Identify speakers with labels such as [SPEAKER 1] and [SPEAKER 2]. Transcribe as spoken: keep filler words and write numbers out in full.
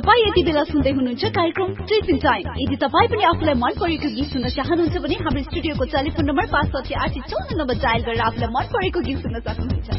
[SPEAKER 1] तपाईँ यति बेला सुन्दै हुनुहुन्छ कार्यक्रम टिचिङ टाइम। यदि तपाईँ पनि आफूलाई मन परेको गीत सुन्न चाहनुहुन्छ भने हाम्रो स्टुडियोको टेलिफोन नम्बर पाँच साठी आठ चौध नम्बर डायल गरेर आफूलाई मन परेको गीत सुन्न सक्नुहुन्छ।